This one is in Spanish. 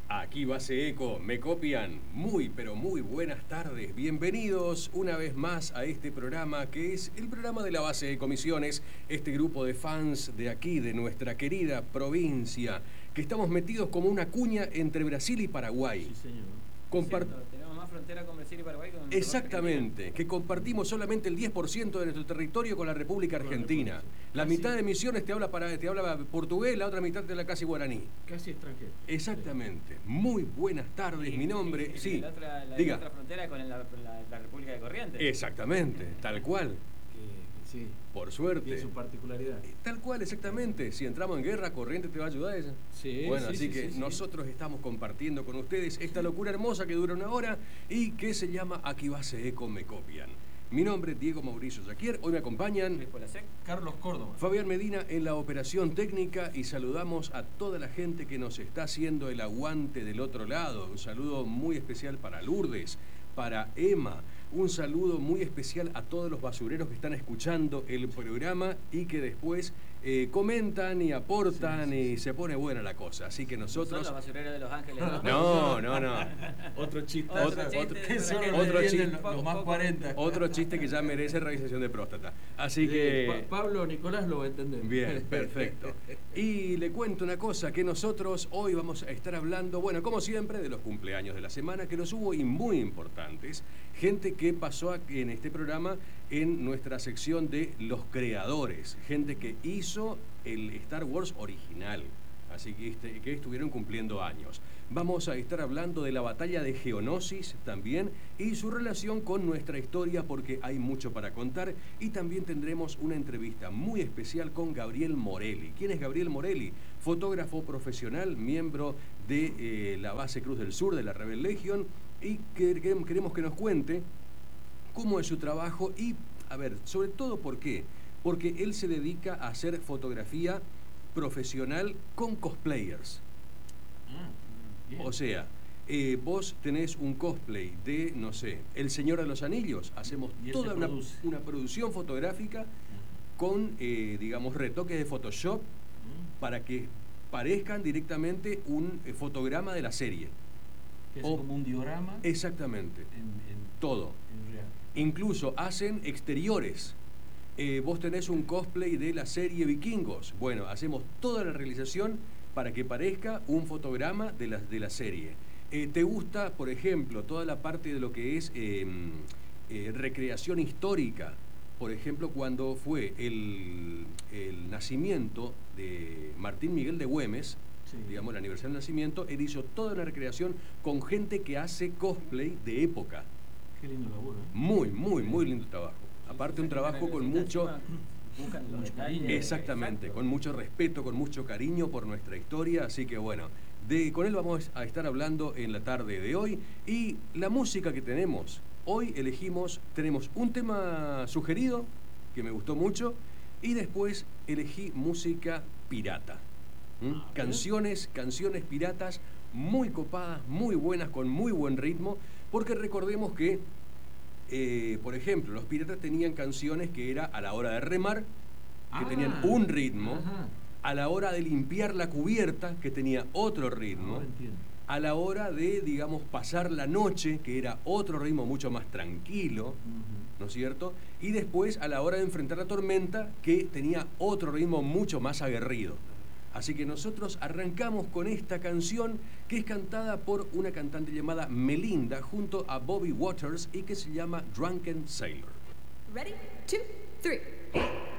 Aquí Base Eco, me copian. Muy, pero muy buenas tardes. Bienvenidos una vez más a este programa que es el programa de la Base de Comisiones, este grupo de fans de aquí, de nuestra querida provincia, que estamos metidos como una cuña entre Brasil y Paraguay. Sí, señor. Tenemos más frontera con Brasil y Paraguay que con Exactamente, que compartimos solamente el 10% de nuestro territorio con la República Argentina. La mitad de Misiones te habla portugués, la otra mitad te habla casi guaraní. Casi extranjero. Exactamente. Muy buenas tardes, mi nombre. Sí, la otra frontera con la República de Corrientes. Exactamente, tal cual. Sí. Por suerte. Tiene su particularidad. Tal cual, exactamente. Si entramos en guerra, Corrientes te va a ayudar esa. Sí. Bueno, sí, así sí, que sí, nosotros estamos compartiendo con ustedes esta locura hermosa que dura una hora y que se llama Aquí Base Eco, me copian. Mi nombre es Diego Mauricio Jaquier. Hoy me acompañan Carlos Córdoba. Fabián Medina en la operación técnica y saludamos a toda la gente que nos está haciendo el aguante del otro lado. Un saludo muy especial para Lourdes, para Emma. Un saludo muy especial a todos los basureros que están escuchando el programa y que después comentan y aportan y se pone buena la cosa. Así que nosotros... ¿Son los basureros de Los Ángeles? No. Otro chiste. Otro chiste. Los más 40. Otro chiste que ya merece realización de próstata. Así que... Pablo Nicolás lo va a entender. Bien, perfecto. Y le cuento una cosa, que nosotros hoy vamos a estar hablando, bueno, como siempre, de los cumpleaños de la semana, que los hubo y muy importantes. Gente que pasó en este programa en nuestra sección de los creadores. Gente que hizo el Star Wars original. Así que estuvieron cumpliendo años. Vamos a estar hablando de la batalla de Geonosis también y su relación con nuestra historia porque hay mucho para contar y también tendremos una entrevista muy especial con Gabriel Morelli. ¿Quién es Gabriel Morelli? Fotógrafo profesional, miembro de la base Cruz del Sur de la Rebel Legion y queremos que nos cuente cómo es su trabajo y, a ver, sobre todo ¿por qué? Porque él se dedica a hacer fotografía profesional con cosplayers. O sea, vos tenés un cosplay de, no sé, El Señor de los Anillos. Hacemos toda una producción fotográfica con, digamos, retoques de Photoshop para que parezcan directamente un fotograma de la serie. Que es como un diorama. Exactamente. Todo. En real. Incluso hacen exteriores. Vos tenés un cosplay de la serie Vikingos. Bueno, hacemos toda la realización para que parezca un fotograma de la serie. ¿Te gusta, por ejemplo, toda la parte de lo que es recreación histórica? Por ejemplo, cuando fue el nacimiento de Martín Miguel de Güemes, sí, digamos el aniversario del nacimiento, él hizo toda una recreación con gente que hace cosplay de época. Qué lindo laburo, ¿eh? Muy lindo trabajo. Aparte un trabajo con mucho... Exactamente, exacto, con mucho respeto, con mucho cariño por nuestra historia, así que bueno, con él vamos a estar hablando en la tarde de hoy y la música que tenemos, hoy tenemos un tema sugerido que me gustó mucho y después elegí música pirata, canciones piratas muy copadas, muy buenas, con muy buen ritmo, porque recordemos que por ejemplo, los piratas tenían canciones que era a la hora de remar, que tenían un ritmo, a la hora de limpiar la cubierta, que tenía otro ritmo, a la hora de, digamos, pasar la noche, que era otro ritmo mucho más tranquilo, ¿no es cierto? Y después a la hora de enfrentar la tormenta, que tenía otro ritmo mucho más aguerrido. Así que nosotros arrancamos con esta canción que es cantada por una cantante llamada Melinda junto a Bobby Waters y que se llama Drunken Sailor. Ready? 2, 3.